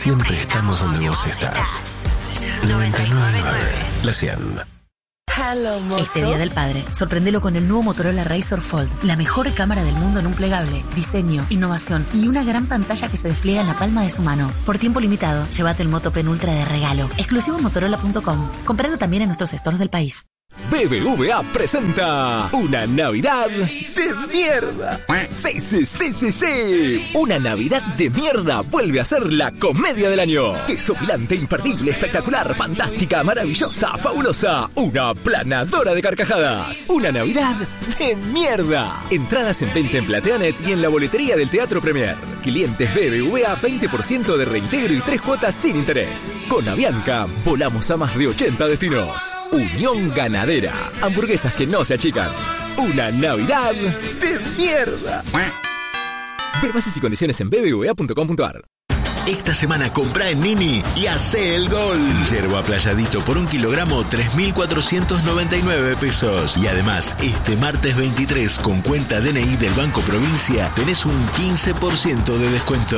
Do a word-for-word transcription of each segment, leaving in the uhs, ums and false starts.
Siempre estamos donde vos estás. noventa y nueve punto nueve La cien. Este Día del Padre, sorprendelo con el nuevo Motorola Razr Fold, la mejor cámara del mundo en un plegable, diseño, innovación y una gran pantalla que se despliega en la palma de su mano. Por tiempo limitado, llévate el Moto Pen Ultra de regalo, exclusivo en motorola punto com. Compralo también en nuestros stores del país. B B V A presenta una Navidad de mierda. Sí, sí, sí, sí, sí. Una Navidad de mierda vuelve a ser la comedia del año. Desopilante, imperdible, espectacular, fantástica, maravillosa, fabulosa. Una planadora de carcajadas. Una Navidad de mierda. Entradas en venta en Plateanet y en la boletería del Teatro Premier. Clientes B B V A, veinte por ciento de reintegro y tres cuotas sin interés. Con Avianca, volamos a más de ochenta destinos. Unión Ganadera. Hamburguesas que no se achican. Una Navidad de mierda. Ver bases y condiciones en b b v a punto com punto a r. Esta semana comprá en Nini y hacé el gol. Yerba Playadito por un kilogramo, tres mil cuatrocientos noventa y nueve pesos. Y además, este martes veintitrés, con cuenta D N I del Banco Provincia, tenés un quince por ciento de descuento.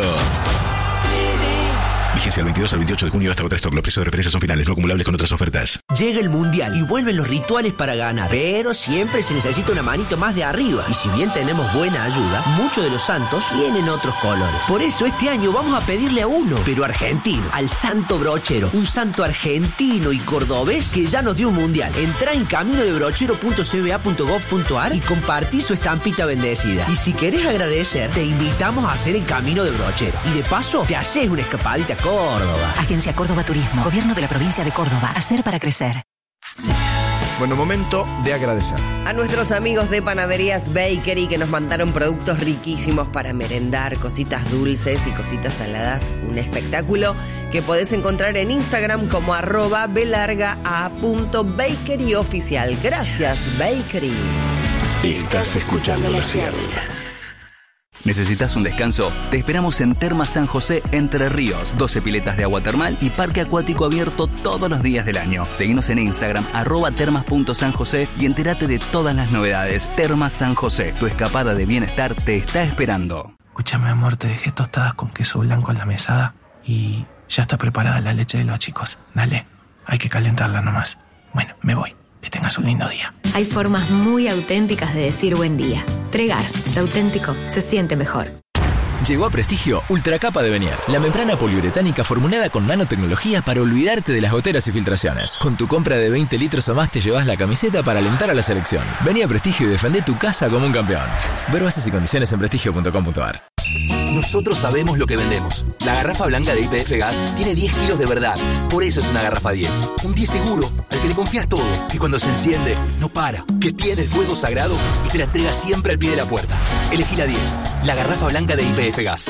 Vigencia del veintidós al veintiocho de junio hasta otra stock. Los precios de referencia son finales, no acumulables con otras ofertas. Llega el Mundial y vuelven los rituales para ganar. Pero siempre se necesita una manito más de arriba. Y si bien tenemos buena ayuda, muchos de los santos tienen otros colores. Por eso este año vamos a pedirle a uno, pero argentino, al Santo Brochero. Un santo argentino y cordobés que ya nos dio un Mundial. Entrá en camino de brochero punto c b a punto gov punto a r y compartí su estampita bendecida. Y si querés agradecer, te invitamos a hacer el Camino de Brochero. Y de paso, te haces una escapadita a Córdoba. Agencia Córdoba Turismo, Gobierno de la Provincia de Córdoba. Hacer para crecer. Bueno, momento de agradecer a nuestros amigos de Panaderías Bakery que nos mandaron productos riquísimos para merendar, cositas dulces y cositas saladas. Un espectáculo que podés encontrar en Instagram como arroba belarga a punto bakery oficial. Gracias, Bakery. Estás escuchando La cien. ¿Necesitas un descanso? Te esperamos en Termas San José, Entre Ríos. doce piletas de agua termal y parque acuático abierto todos los días del año. Seguinos en Instagram, arroba termas punto san josé y entérate de todas las novedades. Termas San José, tu escapada de bienestar te está esperando. Escúchame, amor, te dejé tostadas con queso blanco en la mesada y ya está preparada la leche de los chicos. Dale, hay que calentarla nomás. Bueno, me voy. Que tengas un lindo día. Hay formas muy auténticas de decir buen día. Tregar, lo auténtico se siente mejor. Llegó a Prestigio Ultracapa de Venier, la membrana poliuretánica formulada con nanotecnología para olvidarte de las goteras y filtraciones. Con tu compra de veinte litros o más te llevas la camiseta para alentar a la selección. Vení a Prestigio y defendé tu casa como un campeón. Ver bases y condiciones en prestigio punto com punto a r. Nosotros sabemos lo que vendemos. La garrafa blanca de Y P F Gas tiene diez kilos de verdad. Por eso es una garrafa diez. Un diez seguro, al que le confías todo. Que cuando se enciende, no para. Que tiene el fuego sagrado y te la entrega siempre al pie de la puerta. Elegí la diez. La garrafa blanca de Y P F Gas.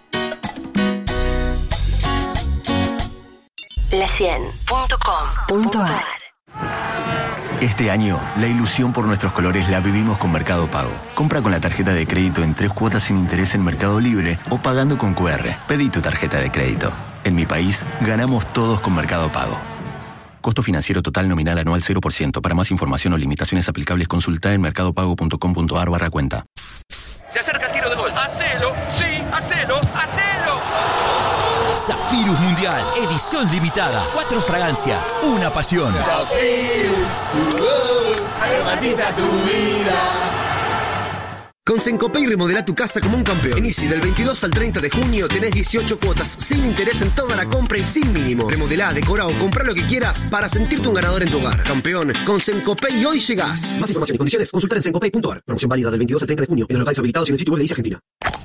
la cien punto com punto a r. Este año, la ilusión por nuestros colores la vivimos con Mercado Pago. Compra con la tarjeta de crédito en tres cuotas sin interés en Mercado Libre o pagando con cu erre. Pedí tu tarjeta de crédito. En mi país, ganamos todos con Mercado Pago. Costo financiero total nominal anual cero por ciento. Para más información o limitaciones aplicables, consulta en mercado pago punto com punto a r barra cuenta. Se acerca el tiro de gol. ¡Hacelo! ¡Sí! ¡Hacelo! ¡Hacelo! Zafirus Mundial, edición limitada. Cuatro fragancias, una pasión. Zafirus, tu gol, aromatiza tu vida. Con Sencopay remodela tu casa como un campeón. En Easy, del veintidós al treinta de junio tenés dieciocho cuotas sin interés en toda la compra y sin mínimo. Remodelá, decora o comprá lo que quieras para sentirte un ganador en tu hogar. Campeón, con Sencopay hoy llegás. Más información y condiciones, consultar en sencopay punto a r. Promoción válida del veintidós al treinta de junio en los locales habilitados y en el sitio web de Easy Argentina.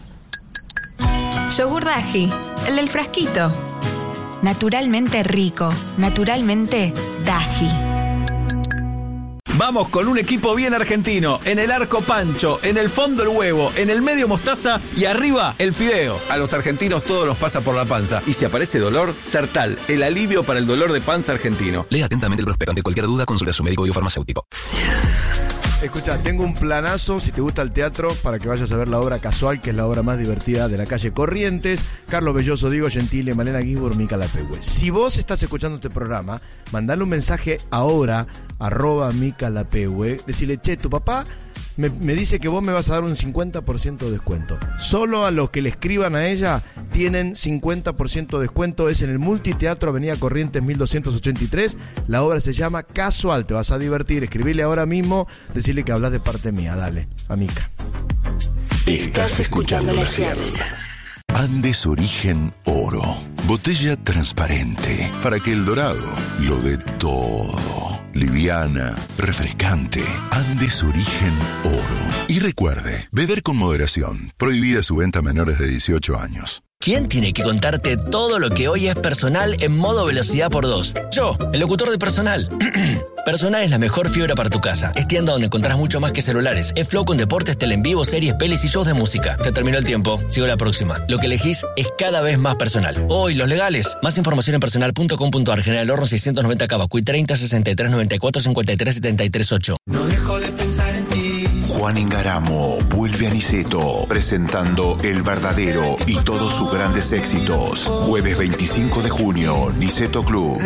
Yogur Daji, el del frasquito. Naturalmente rico, naturalmente Daji. Vamos con un equipo bien argentino. En el arco pancho, en el fondo el huevo, en el medio mostaza y arriba el fideo. A los argentinos todo los pasa por la panza. Y si aparece dolor, Sertal, el alivio para el dolor de panza argentino. Lea atentamente el prospecto. Ante cualquier duda, consulte a su médico o farmacéutico. Escucha, tengo un planazo, si te gusta el teatro, para que vayas a ver la obra Casual, que es la obra más divertida de la calle Corrientes. Carlos Belloso, Diego Gentile, Malena Gisbor, Mica Lapehue. Si vos estás escuchando este programa, mandale un mensaje ahora, arroba Mica Lapehue, decirle, che, tu papá me, me dice que vos me vas a dar un cincuenta por ciento de descuento. Solo a los que le escriban a ella tienen cincuenta por ciento de descuento. Es en el Multiteatro Avenida Corrientes mil doscientos ochenta y tres. La obra se llama Casual. Te vas a divertir. Escribile ahora mismo, decirle que hablas de parte mía. Dale, amica. Estás escuchando la Cielo. Andes Origen Oro. Botella transparente para que el dorado lo dé todo. Liviana, refrescante. Andes Origen Oro. Y recuerde, beber con moderación. Prohibida su venta a menores de dieciocho años. ¿Quién tiene que contarte todo lo que hoy es Personal en modo velocidad por dos? Yo, el locutor de Personal. Personal es la mejor fibra para tu casa. Es tienda donde encontrás mucho más que celulares. Es flow con deportes, tele en vivo, series, pelis y shows de música. Se terminó el tiempo. Sigo la próxima. Lo que elegís es cada vez más Personal. Hoy, los legales. Más información en personal punto com punto a r. General Horno seiscientos noventa Cavacuy treinta sesenta y tres noventa y cuatro cincuenta y tres setenta y tres ocho. No dejo de pensar en ti. Juan Ingaramo vuelve a Niceto presentando El Verdadero y todos sus grandes éxitos. Jueves veinticinco de junio, Niceto Club.